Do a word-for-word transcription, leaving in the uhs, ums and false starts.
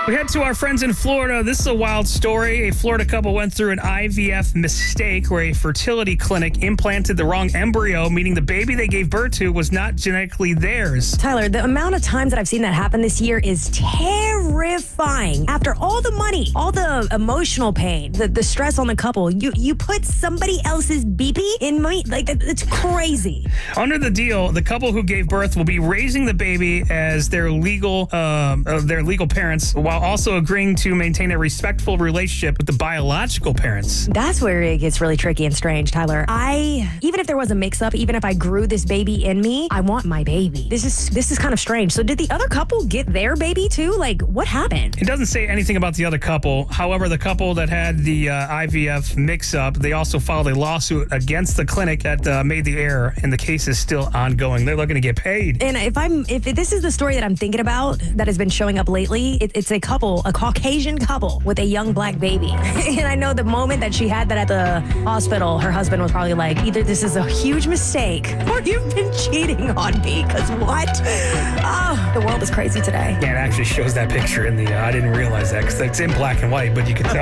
We head to our friends in Florida. This is a wild story. A Florida couple went through an I V F mistake where a fertility clinic implanted the wrong embryo, meaning the baby they gave birth to was not genetically theirs. Tyler, the amount of times that I've seen that happen this year is terrifying. After all the money, all the emotional pain, the, the stress on the couple, you you put somebody else's baby in me? Like, that, that's crazy. Under the deal, the couple who gave birth will be raising the baby as their legal um, uh, their legal parents, while also agreeing to maintain a respectful relationship with the biological parents. That's where it gets really tricky and strange, Tyler. I, even if there was a mix-up, even if I grew this baby in me, I want my baby. This is this is kind of strange. So did the other couple get their baby too? Like, what happened? It doesn't say anything about the other couple. However, the couple that had the uh, I V F mix-up, they also filed a lawsuit against the clinic that uh, made the error, and the case is still ongoing. They're looking to get paid. And if I'm, if this is the story that I'm thinking about that has been showing up lately, it, it's a couple, a Caucasian couple with a young black baby. And I know the moment that she had that at the hospital, her husband was probably like, either this is a huge mistake or you've been cheating on me, because what? Oh, the world is crazy today. Yeah, it actually shows that picture in the, uh, I didn't realize that because it's in black and white, but you can tell.